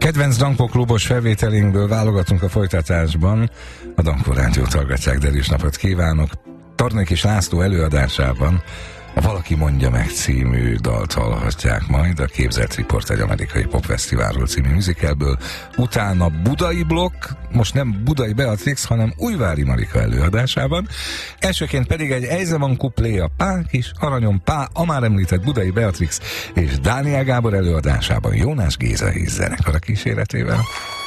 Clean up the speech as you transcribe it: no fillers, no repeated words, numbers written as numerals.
Kedvenc Dankó klubos felvételinkből válogatunk a folytatásban. A Dankó Rádiót hallgatják, derűs napot kívánok. Tarnékis László előadásában a Valaki mondja meg című dalt hallhatják majd, a Képzelt Riport egy amerikai popfesztiválról című musicalből. Utána Budai blokk, most nem Budai Beatrix, hanem Újvári Marika előadásában. Elsőként pedig egy Ejzeman kuplé a Pá kis aranyom Pá, a már említett Budai Beatrix és Dániel Gábor előadásában Jónás Géza és zenekara kíséretével.